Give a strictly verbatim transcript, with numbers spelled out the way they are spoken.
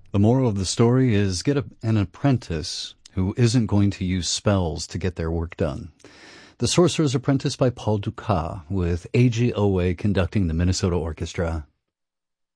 The moral of the story is get a, an apprentice who isn't going to use spells to get their work done. The Sorcerer's Apprentice by Paul Dukas, with A G Owe conducting the Minnesota Orchestra.